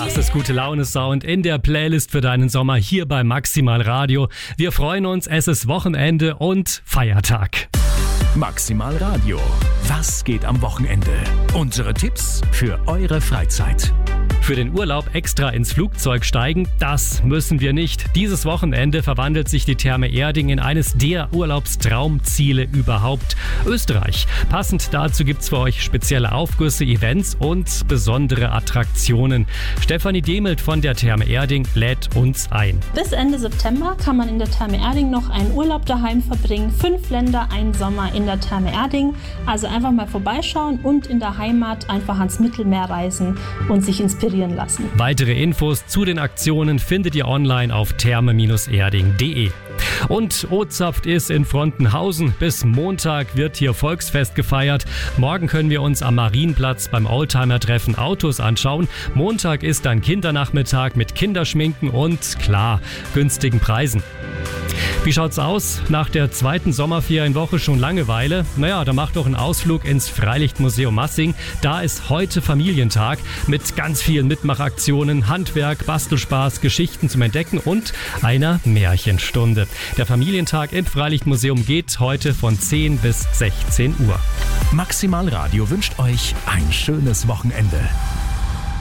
Das ist gute Laune-Sound in der Playlist für deinen Sommer hier bei Maximal Radio. Wir freuen uns, es ist Wochenende und Feiertag. Maximal Radio. Was geht am Wochenende? Unsere Tipps für eure Freizeit. Für den Urlaub extra ins Flugzeug steigen, das müssen wir nicht. Dieses Wochenende verwandelt sich die Therme Erding in eines der Urlaubstraumziele überhaupt. Österreich. Passend dazu gibt's für euch spezielle Aufgüsse, Events und besondere Attraktionen. Stefanie Demelt von der Therme Erding lädt uns ein. Bis Ende September kann man in der Therme Erding noch einen Urlaub daheim verbringen. 5 Länder, ein Sommer in der Therme Erding. Also einfach mal vorbeischauen und in der Heimat einfach ans Mittelmeer reisen und sich inspirieren lassen. Weitere Infos zu den Aktionen findet ihr online auf therme-erding.de. Und Ozapft ist in Frontenhausen. Bis Montag wird hier Volksfest gefeiert. Morgen können wir uns am Marienplatz beim Oldtimer-Treffen Autos anschauen. Montag ist dann Kindernachmittag mit Kinderschminken und, klar, günstigen Preisen. Wie schaut's aus? Nach der zweiten Sommerferienwoche schon Langeweile? Naja, da macht doch einen Ausflug ins Freilichtmuseum Massing. Da ist heute Familientag mit ganz vielen Mitmachaktionen, Handwerk, Bastelspaß, Geschichten zum Entdecken und einer Märchenstunde. Der Familientag im Freilichtmuseum geht heute von 10 bis 16 Uhr. Maximal Radio wünscht euch ein schönes Wochenende.